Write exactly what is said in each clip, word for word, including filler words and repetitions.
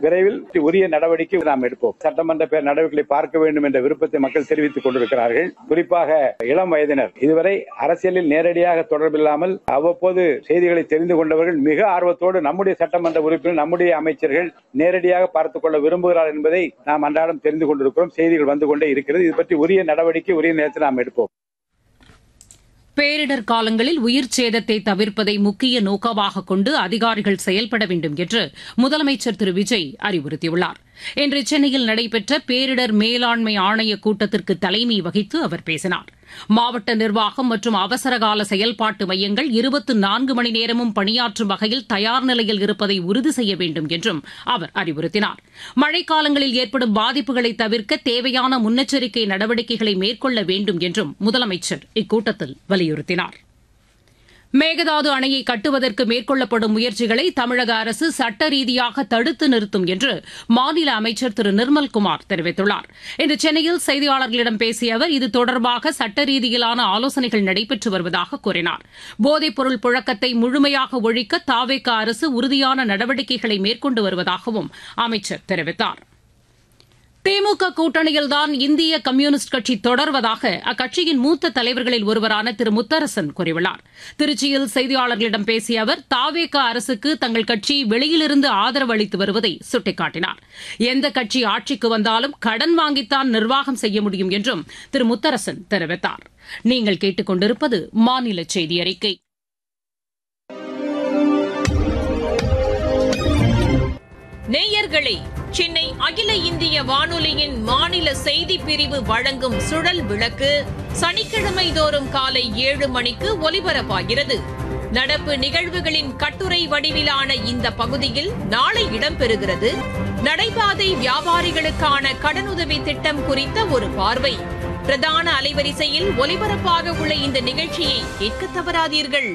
விரைவில் உரிய நடவடிக்கை நாம் எடுப்போம். சட்டமன்ற பேர் நடவடிக்கைகளை பார்க்க வேண்டும் என்ற விருப்பத்தை மக்கள் தெரிவித்துக் கொண்டிருக்கிறார்கள். குறிப்பாக இளம் வயதினர் இதுவரை அரசியலில் நேரடியாக தொடர்பில்லாமல் அவ்வப்போது செய்திகளை தெரிந்து கொண்டவர்கள் மிக ஆர்வத்தோடு நம்முடைய சட்டமன்ற உறுப்பினர் நம்முடைய அமைச்சர்கள் நேரடியாக பார்த்துக் கொள்ள விரும்புகிறார் என்பதை நாம் அன்றாடம் தெரிந்து கொண்டிருக்கிறோம். செய்திகள் வந்து கொண்டே இருக்கிறது. இது பற்றி உரிய நடவடிக்கை உரிய நேரத்தில் நாம் எடுப்போம். பேரிடர் காலங்களில் உயிர் சேதத்தை தவிர்ப்பதை முக்கிய நோக்கமாக கொண்டு அதிகாரிகள் செயல்பட வேண்டும் என்று முதலமைச்சர் திரு விஜய் அறிவுறுத்தியுள்ளார். இன்று சென்னையில் நடைபெற்ற பேரிடர் மேலாண்மை ஆணைய கூட்டத்திற்கு தலைமை வகித்து அவர் பேசினார். மாவட்ட நிர்வாகம் மற்றும் அவசரகால செயல்பாட்டு மையங்கள் இருபத்தி நான்கு மணி நேரமும் பணியாற்றும் வகையில் தயார் நிலையில் இருப்பதை உறுதி செய்ய வேண்டும் என்றும் அவர் அறிவுறுத்தினார். மழைக்காலங்களில் ஏற்படும் பாதிப்புகளை தவிர்க்க தேவையான முன்னெச்சரிக்கை நடவடிக்கைகளை மேற்கொள்ள வேண்டும் என்றும் முதலமைச்சர் இக்கூட்டத்தில் வலியுறுத்தினார். மேகதாது அணையை கட்டுவதற்கு மேற்கொள்ளப்படும் முயற்சிகளை தமிழக அரசு சட்ட ரீதியாக தடுத்து நிறுத்தும் என்று மாநில அமைச்சர் திரு நிர்மல்குமார் தெரிவித்துள்ளார். இன்று சென்னையில் செய்தியாளர்களிடம் பேசிய அவர் இது தொடர்பாக சட்ட ரீதியிலான ஆலோசனைகள் நடைபெற்று வருவதாக கூறினார். போதைப் பொருள் புழக்கத்தை முழுமையாக ஒழிக்க தாவேகா அரசு உறுதியான நடவடிக்கைகளை மேற்கொண்டு வருவதாகவும் அமைச்சர் தெரிவித்தார். திமுக கூட்டணியில்தான் இந்திய கம்யூனிஸ்ட் கட்சி தொடர்வதாக அக்கட்சியின் மூத்த தலைவர்களில் ஒருவரான திரு முத்தரசன் கூறியுள்ளார். திருச்சியில் செய்தியாளர்களிடம் பேசிய அவர் தாவேகா அரசுக்கு தங்கள் கட்சி வெளியிலிருந்து ஆதரவு அளித்து வருவதை சுட்டிக்காட்டினார். எந்த கட்சி ஆட்சிக்கு வந்தாலும் கடன் வாங்கித்தான் நிர்வாகம் செய்ய முடியும் என்றும் திரு முத்தரசன் தெரிவித்தார். நீங்கள் கேட்டுக் கொண்டிருப்பது மாநில செய்தி அறிக்கை. நேயர்களே, சென்னை அகில இந்திய வானொலியின் மாநில செய்திப் பிரிவு வழங்கும் சுழல் விளக்கு சனிக்கிழமை தோறும் காலை ஏழு மணிக்கு ஒலிபரப்பாகிறது. நடப்பு நிகழ்வுகளின் கட்டுரை வடிவிலான இந்த பகுதியில் நாளை இடம்பெறுகிறது நடைபாதை வியாபாரிகளுக்கான கடனுதவி திட்டம் குறித்த ஒரு பார்வை. பிரதான அலைவரிசையில் ஒலிபரப்பாக உள்ள இந்த நிகழ்ச்சியை கேட்க தவறாதீர்கள்.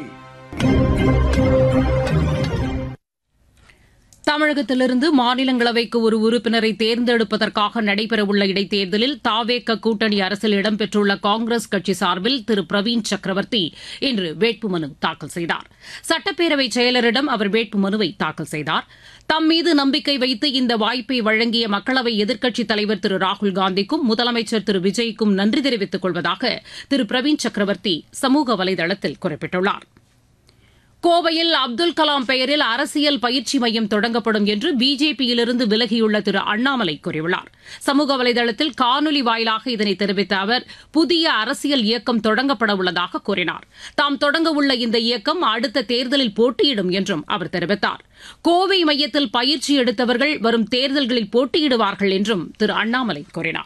தமிழகத்திலிருந்து மாநிலங்களவைக்கு ஒரு உறுப்பினரை தேர்ந்தெடுப்பதற்காக நடைபெறவுள்ள இடைத்தேர்தலில் தாவேக கூட்டணி அரசில் இடம்பெற்றுள்ள காங்கிரஸ் கட்சி சார்பில் திரு பிரவீன் சக்கரவர்த்தி இன்று வேட்புமனு தாக்கல் செய்தார். சட்டப்பேரவை செயலரிடம் அவர் வேட்புமனுவை தாக்கல் செய்தார். தம் மீது நம்பிக்கை வைத்து இந்த வாய்ப்பை வழங்கிய மக்களவை எதிர்க்கட்சித் தலைவர் திரு ராகுல்காந்திக்கும் முதலமைச்சர் திரு விஜய்க்கும் நன்றி தெரிவித்துக் கொள்வதாக திரு பிரவீன் சக்கரவர்த்தி சமூக வலைதளத்தில் குறிப்பிட்டுள்ளார். கோவையில் அப்துல் கலாம் பெயரில் அரசியல் பயிற்சி மையம் தொடங்கப்படும் என்று பிஜேபியிலிருந்து விலகியுள்ள திரு அண்ணாமலை கூறியுள்ளார். சமூக வலைதளத்தில் காணொலி வாயிலாக இதனை தெரிவித்த அவர் புதிய அரசியல் இயக்கம் தொடங்கப்பட உள்ளதாக கூறினார். தாம் தொடங்கவுள்ள இந்த இயக்கம் அடுத்த தேர்தலில் போட்டியிடும் என்றும் அவர் தெரிவித்தார். கோவை மையத்தில் பயிற்சி எடுத்தவர்கள் வரும் தேர்தல்களில் போட்டியிடுவார்கள் என்றும் திரு அண்ணாமலை கூறினார்.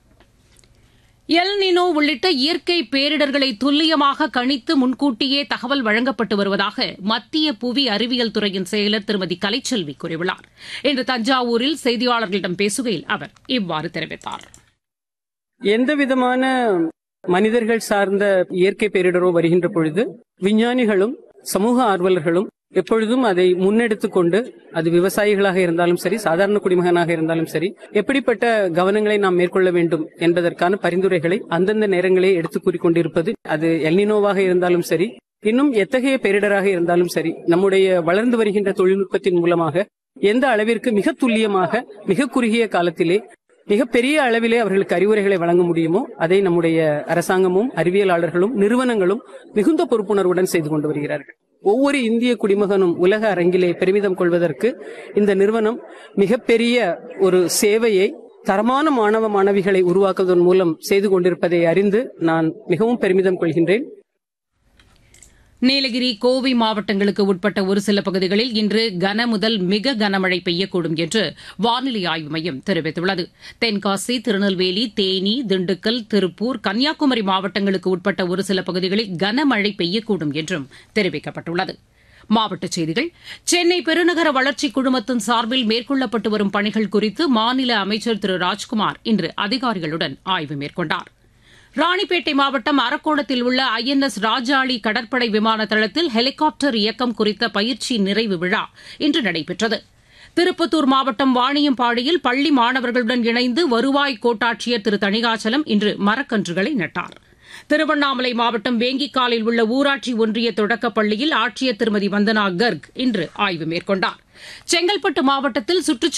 எல் நினோ உள்ளிட்ட இயற்கை பேரிடர்களை துல்லியமாக கணித்து முன்கூட்டியே தகவல் வழங்கப்பட்டு வருவதாக மத்திய புவி அறிவியல் துறையின் செயலர் திருமதி கலைச்செல்வி கூறியுள்ளார். இன்று தஞ்சாவூரில் செய்தியாளர்களிடம் பேசுகையில் அவர் இவ்வாறு தெரிவித்தார். எந்தவிதமான மனிதர்கள் சார்ந்த இயற்கை பேரிடரோ வருகின்ற பொழுது விஞ்ஞானிகளும் சமூக ஆர்வலர்களும் எப்பொழுதும் அதை முன்னெடுத்துக் கொண்டு அது விவசாயிகளாக இருந்தாலும் சரி, சாதாரண குடிமகனாக இருந்தாலும் சரி, எப்படிப்பட்ட கவனங்களை நாம் மேற்கொள்ள வேண்டும் என்பதற்கான பரிந்துரைகளை அந்தந்த நேரங்களே எடுத்துக் கூறிக்கொண்டிருப்பது, அது எல்னினோவாக இருந்தாலும் சரி, இன்னும் எத்தகைய பேரிடராக இருந்தாலும் சரி, நம்முடைய வளர்ந்து வருகின்ற தொழில்நுட்பத்தின் மூலமாக எந்த அளவிற்கு மிக துல்லியமாக மிக குறுகிய காலத்திலே மிகப்பெரிய அளவிலே அவர்களுக்கு அறிவுரைகளை வழங்க முடியுமோ அதை நம்முடைய அரசாங்கமும் அறிவியலாளர்களும் நிறுவனங்களும் மிகுந்த பொறுப்புணர்வுடன் செய்து கொண்டு வருகிறார்கள். ஒவ்வொரு இந்திய குடிமகனும் உலக அரங்கிலே பெருமிதம் கொள்வதற்கு இந்த நிறுவனம் மிகப்பெரிய ஒரு சேவையை தரமான மாணவ மாணவிகளை உருவாக்குவதன் மூலம் செய்து கொண்டிருப்பதை அறிந்து நான் மிகவும் பெருமிதம் கொள்கின்றேன். நீலகிரி, கோவை மாவட்டங்களுக்கு உட்பட்ட ஒரு சில பகுதிகளில் இன்று கன முதல் மிக கனமழை பெய்யக்கூடும் என்று வானிலை ஆய்வு மையம் தெரிவித்துள்ளது. தென்காசி, திருநெல்வேலி, தேனி, திண்டுக்கல், திருப்பூர், கன்னியாகுமரி மாவட்டங்களுக்கு உட்பட்ட ஒரு சில பகுதிகளில் கனமழை பெய்யக்கூடும் என்றும் தெரிவிக்கப்பட்டுள்ளது. மாவட்டச் செய்திகள். சென்னை பெருநகர வளர்ச்சிக் குழுமத்தின் சார்பில் மேற்கொள்ளப்பட்டு வரும் பணிகள் குறித்து மாநில அமைச்சர் திரு ராஜ்குமார் இன்று அதிகாரிகளுடன் ஆய்வு மேற்கொண்டார். ராணிப்பேட்டை மாவட்டம் அரக்கோணத்தில் உள்ள ஐ என் எஸ் ராஜாளி கடற்படை விமான தளத்தில் ஹெலிகாப்டர் இயக்கம் குறித்த பயிற்சி நிறைவு விழா இன்று நடைபெற்றது. திருப்பத்தூர் மாவட்டம் வாணியம்பாடியில் பள்ளி மாணவர்களுடன் இணைந்து வருவாய் கோட்டாட்சியர் திரு தணிகாச்சலம் இன்று மரக்கன்றுகளை நட்டார். திருவண்ணாமலை மாவட்டம் வேங்கிக்காலில் உள்ள ஊராட்சி ஒன்றிய தொடக்கப் பள்ளியில் ஆட்சியர் திருமதி வந்தனா கர்க் இன்று ஆய்வு மேற்கொண்டார். செங்கல்பட்டு மாவட்டத்தில் சுற்றுச்